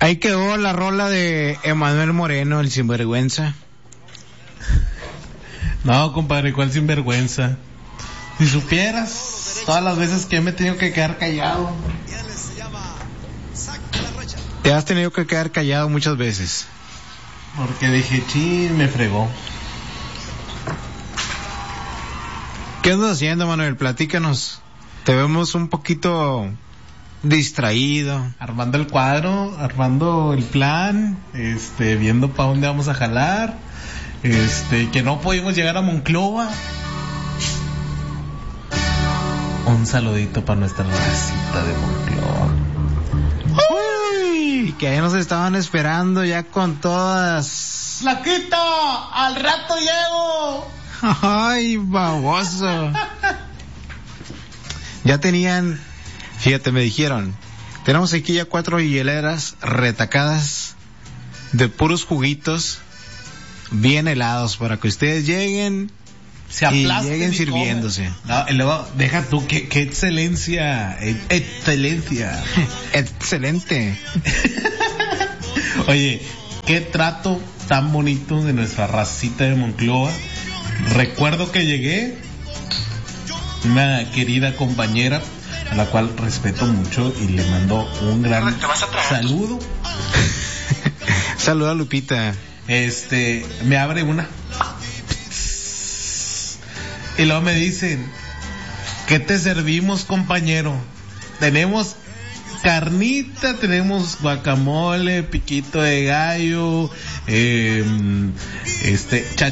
Ahí quedó la rola de Emanuel Moreno, el sinvergüenza. No, compadre, ¿cuál sinvergüenza? Si supieras todas las veces que me he tenido que quedar callado. Te has tenido que quedar callado muchas veces. Porque dije, chin, me fregó. ¿Qué andas haciendo, Manuel? Platícanos. Te vemos un poquito distraído. Armando el cuadro, armando el plan, viendo para dónde vamos a jalar, que no pudimos llegar a Monclova. Un saludito para nuestra racita de Monclova. ¡Uy! Que ahí nos estaban esperando ya con todas. ¡Flaquito! ¡Al rato llego! ¡Ay, baboso! Ya tenían, fíjate, me dijeron, tenemos aquí ya 4 hieleras retacadas de puros juguitos bien helados para que ustedes lleguen y lleguen sirviéndose. No, y luego, deja tú, qué excelencia, excelencia. Excelente. Oye, qué trato tan bonito de nuestra racita de Monclova. Recuerdo que llegué, una querida compañera a la cual respeto mucho y le mando un gran saludo. Saluda a Lupita. Me abre una y luego me dicen, ¿qué te servimos, compañero? Tenemos carnita, tenemos guacamole, piquito de gallo,